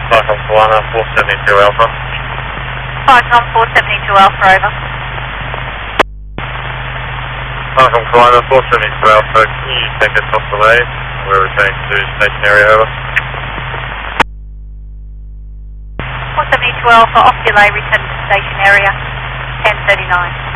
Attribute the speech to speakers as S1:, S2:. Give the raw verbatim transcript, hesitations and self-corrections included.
S1: Falcon Kalana four seventy-two Alpha.
S2: Falcon four seventy-two Alpha, over.
S1: Falcon Kalana four seventy-two Alpha, can you take us off the way? We're returning to station area, over.
S2: four seventy-two Alpha, off delay, return to station area, ten thirty-nine.